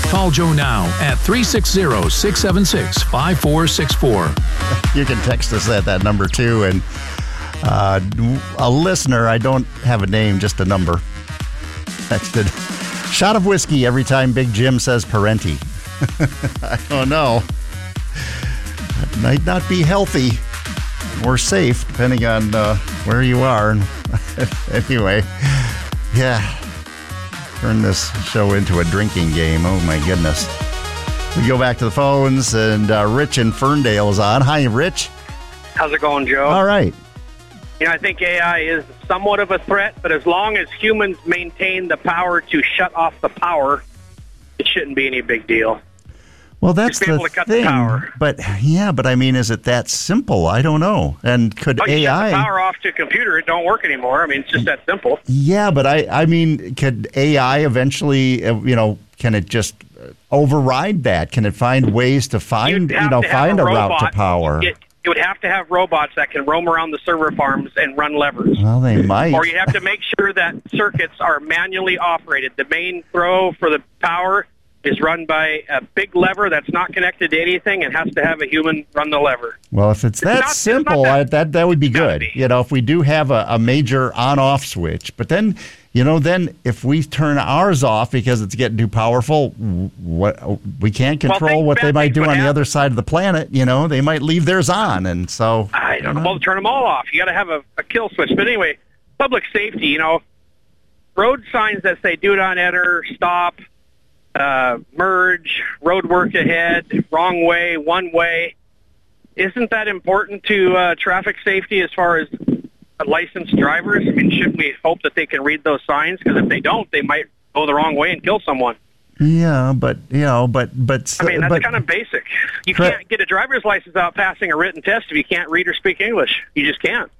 Call Joe now at 360-676-5464. You can text us at that number, too. And a listener, I don't have a name, just a number, texted, shot of whiskey every time Big Jim says Parenti. I don't know. That might not be healthy or safe, depending on where you are. Anyway, yeah. Turn this show into a drinking game. Oh, my goodness. We go back to the phones, and Rich in Ferndale is on. Hi, Rich. How's it going, Joe? All right. I think AI is somewhat of a threat, but as long as humans maintain the power to shut off the power, it shouldn't be any big deal. Well, that's Just be able the to cut thing. the power. But I mean, is it that simple? I don't know. And could you AI... shut the power off to a computer, it don't work anymore. I mean, it's just that simple. Yeah, but I mean, could AI eventually, can it just override that? Can it find ways to find a route to power? It would have to have robots that can roam around the server farms and run levers. Well, they might. Or you have to make sure that circuits are manually operated. The main throw for the power is run by a big lever that's not connected to anything and has to have a human run the lever. Well, if it's that simple, that would be good. If we do have a major on-off switch. But then, then if we turn ours off because it's getting too powerful, we can't control what they might do on the other side of the planet. They might leave theirs on. And so... I don't know. Well, turn them all off. You got to have a kill switch. But anyway, public safety, road signs that say do not enter, stop, merge, road work ahead, wrong way, one way. Isn't that important to traffic safety as far as licensed drivers? I mean, shouldn't we hope that they can read those signs? Because if they don't, they might go the wrong way and kill someone. Yeah, but I mean, that's kind of basic. You can't get a driver's license without passing a written test if you can't read or speak English. You just can't.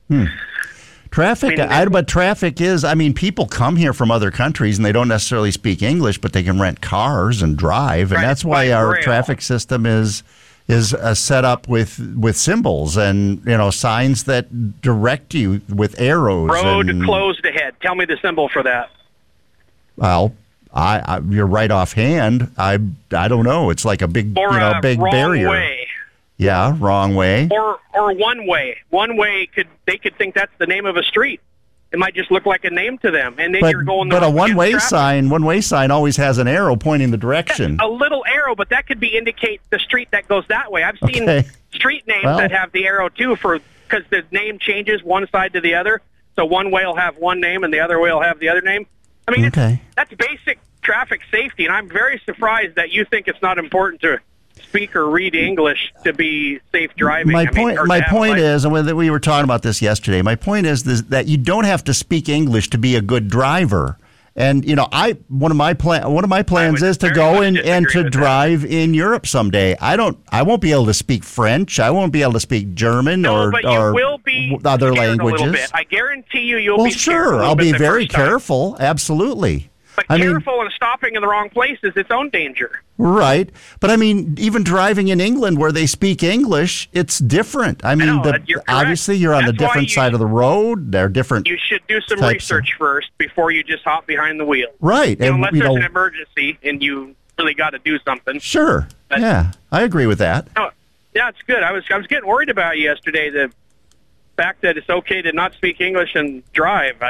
Traffic, but traffic is, people come here from other countries and they don't necessarily speak English, but they can rent cars and drive. And that's why our traffic system is set up with symbols and, signs that direct you with arrows. Road closed ahead. Tell me the symbol for that. Well, you're right offhand. I don't know. It's like a big, big barrier. Way. Yeah, wrong way. Or one way. One way they could think that's the name of a street. It might just look like a name to them, and then you're going. But a one-way sign always has an arrow pointing the direction. A little arrow, but that could indicate the street that goes that way. I've seen street names that have the arrow too, because the name changes one side to the other. So one way will have one name, and the other way will have the other name. I mean, that's basic traffic safety, and I'm very surprised that you think it's not important to speak or read English to be safe driving. My point is, and we were talking about this yesterday, my point is that you don't have to speak English to be a good driver. And one of my plans is to go and to drive in Europe someday. I won't be able to speak French. I won't be able to speak German or will be other languages. A little bit. I guarantee you'll be scared. Well, sure, I'll be very careful. Absolutely. But careful and stopping in the wrong place is its own danger. Right. But, even driving in England where they speak English, it's different. Obviously you're on the different side of the road. They're different. You should do some research first before you just hop behind the wheel. Right. Unless there's an emergency and you really got to do something. Sure. But, yeah, I agree with that. Yeah, it's good. I was getting worried about you yesterday, the fact that it's okay to not speak English and drive.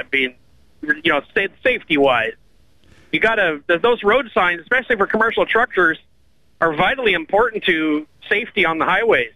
Safety-wise. You those road signs, especially for commercial truckers, are vitally important to safety on the highways.